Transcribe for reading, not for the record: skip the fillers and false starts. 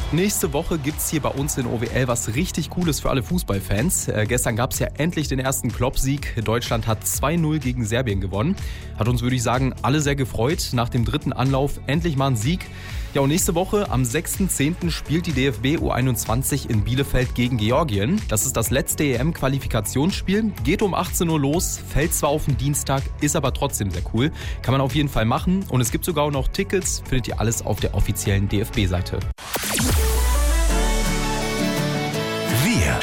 Nächste Woche gibt's hier bei uns in OWL was richtig Cooles für alle Fußballfans. Gestern gab's ja endlich den ersten Klopp-Sieg. Deutschland hat 2-0 gegen Serbien gewonnen. Hat uns, würde ich sagen, alle sehr gefreut. Nach dem dritten Anlauf endlich mal ein Sieg. Ja, und nächste Woche am 6.10. spielt die DFB U21 in Bielefeld gegen Georgien. Das ist das letzte EM-Qualifikationsspiel. Geht um 18 Uhr los, fällt zwar auf den Dienstag, ist aber trotzdem sehr cool. Kann man auf jeden Fall machen. Und es gibt sogar auch noch Tickets. Findet ihr alles auf der offiziellen DFB-Seite.